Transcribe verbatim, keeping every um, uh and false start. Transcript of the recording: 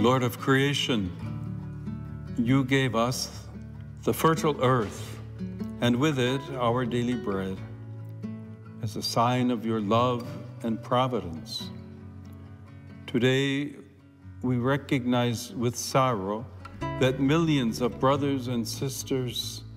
Lord of creation, you gave us the fertile earth, and with it our daily bread, as a sign of your love and providence. Today, we recognize with sorrow that millions of brothers and sisters